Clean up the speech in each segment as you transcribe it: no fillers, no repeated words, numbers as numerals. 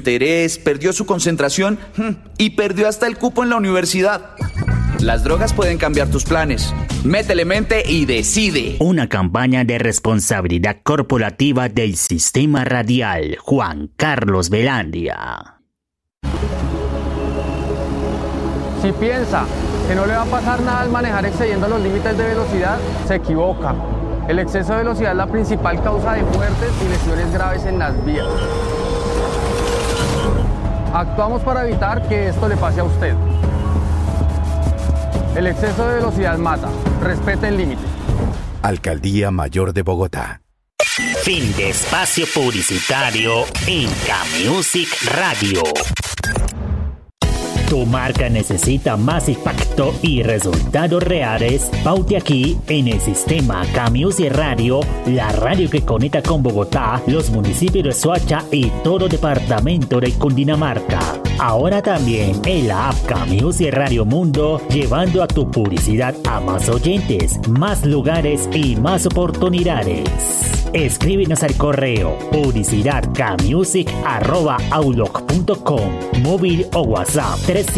interés, perdió su concentración y perdió hasta el cupo en la universidad. Las drogas pueden cambiar tus planes. Métele mente y decide. Una campaña de responsabilidad corporativa del Sistema Radial Juan Carlos Velandia. Si piensa que no le va a pasar nada al manejar excediendo los límites de velocidad, se equivoca. El exceso de velocidad es la principal causa de muertes y lesiones graves en las vías. Actuamos para evitar que esto le pase a usted. El exceso de velocidad mata. Respete el límite. Alcaldía Mayor de Bogotá. Fin de espacio publicitario en K-Music Radio. Tu marca necesita más impacto y resultados reales. Paute aquí en el sistema K-Music Radio, la radio que conecta con Bogotá, los municipios de Soacha y todo departamento de Cundinamarca. Ahora también en la app K-Music Radio Mundo, llevando a tu publicidad a más oyentes, más lugares y más oportunidades. Escríbenos al correo publicidadkmusic@outlook.com, móvil o WhatsApp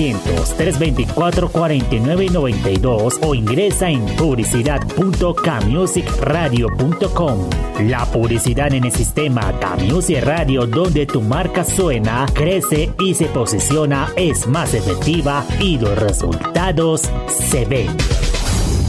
300-324-4992 o ingresa en publicidad.kmusicradio.com. La publicidad en el sistema K-Music Radio, donde tu marca suena, crece y se posiciona, es más efectiva y los resultados se ven.